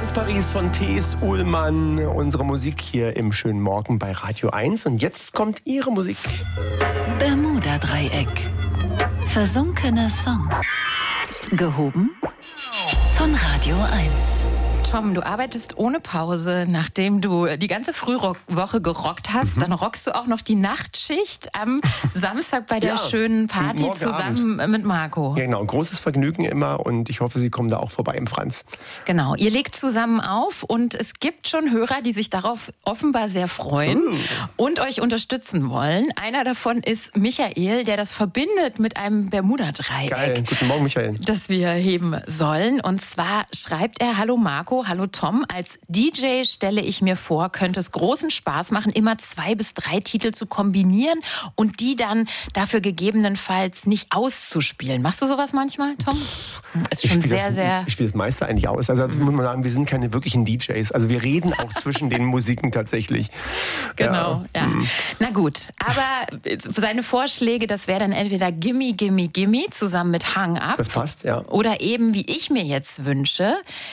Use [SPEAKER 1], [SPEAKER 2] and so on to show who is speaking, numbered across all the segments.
[SPEAKER 1] Paris von T.S. Uhlmann. Unsere Musik hier im schönen Morgen bei Radio 1. Und jetzt kommt Ihre Musik.
[SPEAKER 2] Bermuda-Dreieck. Versunkene Songs. Gehoben von Radio 1.
[SPEAKER 3] Tom, du arbeitest ohne Pause, nachdem du die ganze Frühwoche gerockt hast. Dann rockst du auch noch die Nachtschicht am Samstag bei der schönen Party zusammen mit Marco.
[SPEAKER 1] Ja, genau. Großes Vergnügen immer und ich hoffe, Sie kommen da auch vorbei im Franz.
[SPEAKER 3] Genau. Ihr legt zusammen auf und es gibt schon Hörer, die sich darauf offenbar sehr freuen und euch unterstützen wollen. Einer davon ist Michael, der das verbindet mit einem Bermuda-Dreieck.
[SPEAKER 1] Geil. Guten Morgen, Michael.
[SPEAKER 3] Das wir heben sollen. Und zwar schreibt er: Hallo Marco, hallo Tom. Als DJ stelle ich mir vor, könnte es großen Spaß machen, immer 2 bis 3 Titel zu kombinieren und die dann dafür gegebenenfalls nicht auszuspielen. Machst du sowas manchmal, Tom? Ist schon sehr...
[SPEAKER 1] Ich spiele das meiste eigentlich aus. Also muss man sagen, wir sind keine wirklichen DJs. Also wir reden auch zwischen den Musiken tatsächlich.
[SPEAKER 3] Genau, ja. Na gut, aber seine Vorschläge, das wäre dann entweder Gimme, Gimme, Gimme zusammen mit Hang Up.
[SPEAKER 1] Das passt, ja.
[SPEAKER 3] Oder eben, wie ich mir jetzt wünsche,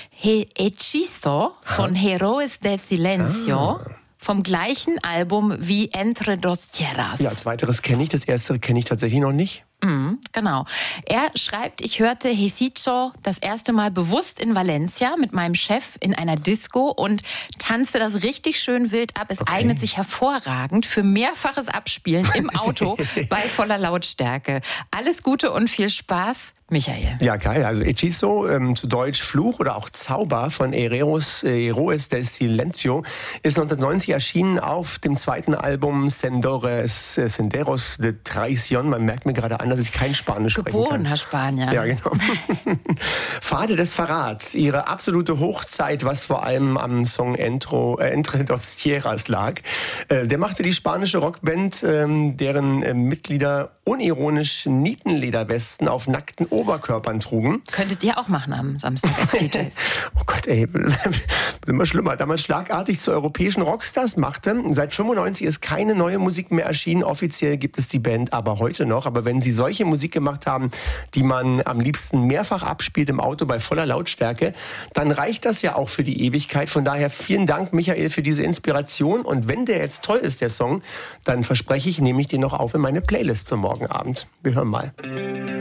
[SPEAKER 3] Hechizo von Heroes de Silencio. Vom gleichen Album wie Entre dos Tierras.
[SPEAKER 1] Ja, als weiteres kenne ich. Das erste kenne ich tatsächlich noch nicht.
[SPEAKER 3] Genau. Er schreibt, ich hörte Hechizo das erste Mal bewusst in Valencia mit meinem Chef in einer Disco und tanzte das richtig schön wild ab. Es eignet sich hervorragend für mehrfaches Abspielen im Auto bei voller Lautstärke. Alles Gute und viel Spaß, Michael.
[SPEAKER 1] Ja, geil. Also Hechizo, zu Deutsch Fluch oder auch Zauber von Heroes del Silencio, ist 1990 erschienen auf dem zweiten Album Senderos de Traición. Man merkt mir gerade an, dass ich kein Spanisch sprechen kann.
[SPEAKER 3] Geborener Spanier.
[SPEAKER 1] Ja, genau. Pfade des Verrats, ihre absolute Hochzeit, was vor allem am Song Entre dos Tierras lag. Der machte die spanische Rockband, deren Mitglieder unironisch Nietenlederwesten auf nackten Oberkörpern trugen.
[SPEAKER 3] Könntet ihr auch machen am Samstag als DJs.
[SPEAKER 1] Oh Gott, ey, immer schlimmer. Damals schlagartig zu europäischen Rockstars machte. Seit 95 ist keine neue Musik mehr erschienen. Offiziell gibt es die Band aber heute noch. Aber wenn sie solche Musik gemacht haben, die man am liebsten mehrfach abspielt im Auto bei voller Lautstärke, dann reicht das ja auch für die Ewigkeit. Von daher vielen Dank, Michael, für diese Inspiration. Und wenn der jetzt toll ist, der Song, dann verspreche ich, nehme ich den noch auf in meine Playlist für morgen Abend. Wir hören mal.